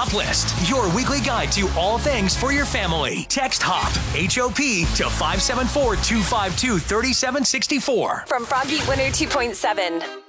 Hop List, your weekly guide to all things for your family. Text HOP, H-O-P, to 574-252-3764. From Froggy 102.7.